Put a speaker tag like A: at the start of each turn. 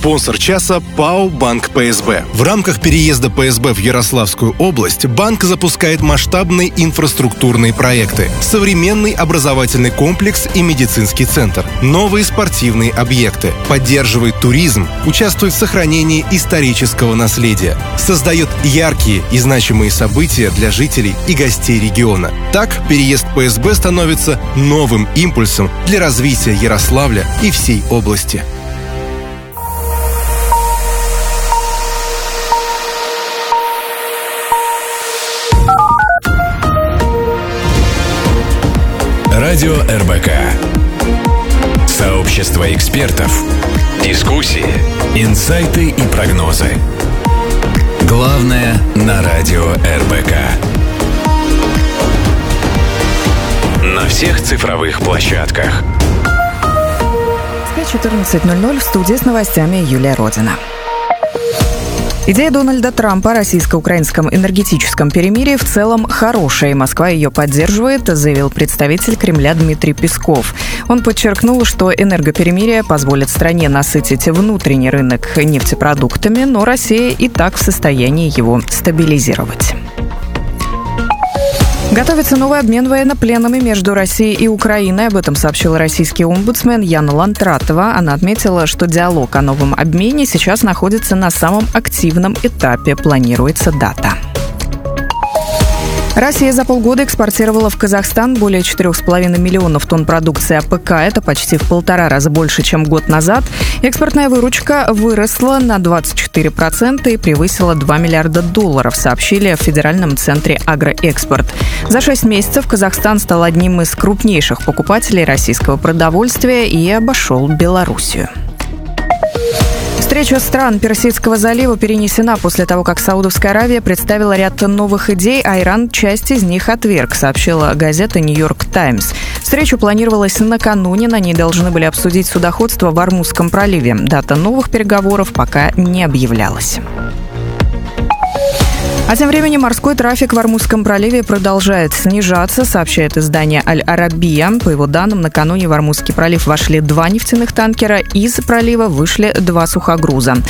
A: Спонсор часа ПАО «Банк ПСБ». В рамках переезда ПСБ в Ярославскую область банк запускает масштабные инфраструктурные проекты. Современный образовательный комплекс и медицинский центр. Новые спортивные объекты. Поддерживает туризм. Участвует в сохранении исторического наследия. Создает яркие и значимые события для жителей и гостей региона. Так, переезд ПСБ становится новым импульсом для развития Ярославля и всей области.
B: Радио РБК. Сообщество экспертов. Дискуссии, инсайты и прогнозы. Главное на радио РБК. На всех цифровых площадках.
C: 14:00 в студии с новостями Юлия Родина. Идея Дональда Трампа о российско-украинском энергетическом перемирии в целом хорошая, и Москва ее поддерживает, заявил представитель Кремля Дмитрий Песков. Он подчеркнул, что энергоперемирие позволит стране насытить внутренний рынок нефтепродуктами, но Россия и так в состоянии его стабилизировать. Готовится новый обмен военнопленными между Россией и Украиной. Об этом сообщил российский омбудсмен Яна Лантратова. Она отметила, что диалог о новом обмене сейчас находится на самом активном этапе. Планируется дата. Россия за полгода экспортировала в Казахстан более 4,5 миллионов тонн продукции АПК. Это почти в 1,5 раза больше, чем год назад. Экспортная выручка выросла на 24% и превысила $2 миллиарда, сообщили в Федеральном центре «Агроэкспорт». За 6 месяцев Казахстан стал одним из крупнейших покупателей российского продовольствия и обошел Белоруссию. Встреча стран Персидского залива перенесена после того, как Саудовская Аравия представила ряд новых идей, а Иран часть из них отверг, сообщила газета «Нью-Йорк Таймс». Встреча планировалась накануне, на ней должны были обсудить судоходство в Ормузском проливе. Дата новых переговоров пока не объявлялась. А тем временем морской трафик в Ормузском проливе продолжает снижаться, сообщает издание «Аль-Арабия». По его данным, накануне в Ормузский пролив вошли 2 нефтяных танкера, из пролива вышли 2 сухогруза.